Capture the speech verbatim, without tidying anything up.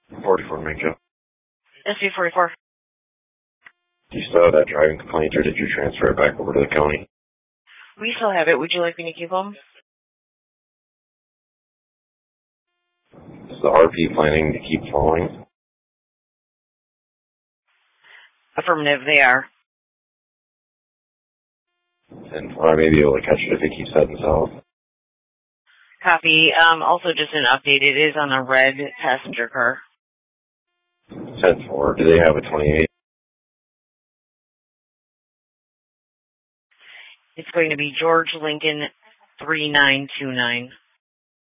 forty-four Make Joe. S V forty-four. Do you still have that driving complaint, or did you transfer it back over to the county? We still have it. Would you like me to keep them? Is the R P planning to keep following? Affirmative, they are. And I may be able to catch it if it keeps heading south. Copy. Um, also, just an update. It is on a red passenger car. ten four. Do they have a twenty-eight? It's going to be George Lincoln three nine two nine.